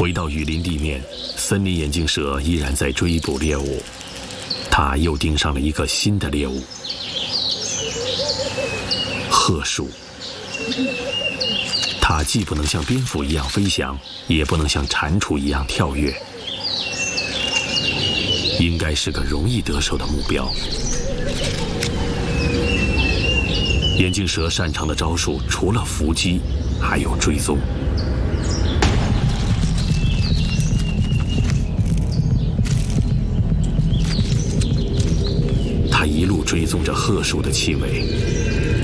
回到雨林地面，森林眼镜蛇依然在追捕猎物，它又盯上了一个新的猎物——褐树。它既不能像蝙蝠一样飞翔，也不能像蟾蜍一样跳跃，应该是个容易得手的目标。眼镜蛇擅长的招数除了伏击，还有追踪。它一路追踪着褐树的气味，